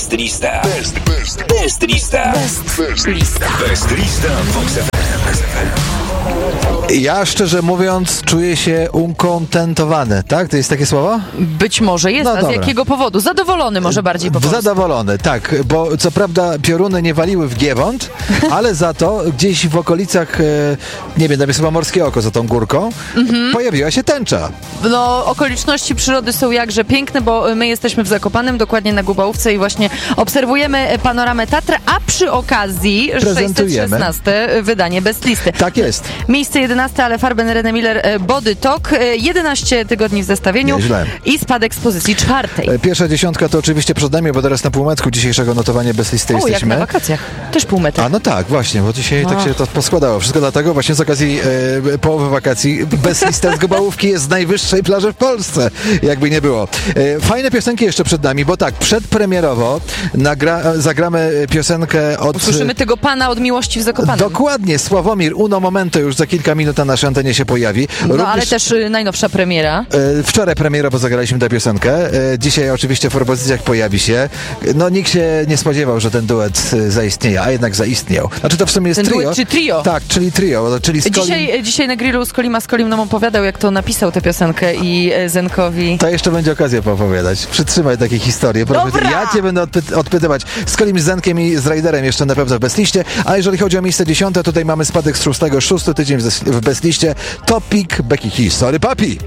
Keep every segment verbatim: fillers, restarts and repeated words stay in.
Best lista. Best, best, best lista. Best, best lista. Best lista Vox F M. Ja szczerze mówiąc czuję się ukontentowany, tak? To jest takie słowo? Być może jest, No a z dobra. jakiego powodu? Zadowolony może bardziej po prostu. Zadowolony, tak, bo co prawda pioruny nie waliły w Giewont, ale za to gdzieś w okolicach, e, nie wiem, tam jest chyba Morskie Oko za tą górką, mm-hmm. pojawiła się tęcza. No, okoliczności przyrody są jakże piękne, bo my jesteśmy w Zakopanem, dokładnie na Gubałówce i właśnie obserwujemy panoramę Tatry, a przy okazji sześćset szesnaste wydanie Best Listy. Tak jest. Miejsce jedenaste, ale Farben René Miller Body Talk, jedenaście tygodni w zestawieniu. Nieźle. I spadek z pozycji czwartej. Pierwsza dziesiątka to oczywiście przed nami, bo teraz na półmetku dzisiejszego notowania Best Listy o, jesteśmy. jak na wakacjach. Też półmetek. A no tak, właśnie, bo dzisiaj no. tak się to poskładało. Wszystko dlatego właśnie z okazji e, połowy wakacji Best Lista z Gubałówki jest z najwyższej plaży w Polsce, jakby nie było. E, fajne piosenki jeszcze przed nami, bo tak, przedpremierowo nagra, zagramy piosenkę od... Usłyszymy tego pana od Miłości w Zakopanem. Dokładnie, Sławomir Uno Momento już za kilka minut na naszej antenie się pojawi. No Również, ale też y, najnowsza premiera. E, wczoraj premierowo zagraliśmy tę piosenkę. E, dzisiaj oczywiście w propozycjach pojawi się. No nikt się nie spodziewał, że ten duet e, zaistnieje, a jednak zaistniał. Znaczy to w sumie jest ten trio. Duet, czy trio? Tak, czyli trio, czyli Skolim... Dzisiaj, dzisiaj na grillu z Kolima z Kolim nam opowiadał, jak to napisał tę piosenkę i e, Zenkowi. To jeszcze będzie okazja poopowiadać. Przytrzymaj takie historie. Proszę, Dobra! ja cię będę odpy- odpytywać. Z Kolim, z Zenkiem i z Raiderem jeszcze na pewno w Bestliście. A jeżeli chodzi o miejsce dziesiąte, tutaj mamy spadek z szóstego, szósty tydzień w, w Bestliście. Topik Becky Hill. Sorry, papi!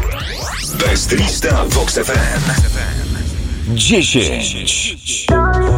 Best lista Vox F M. dziesięć.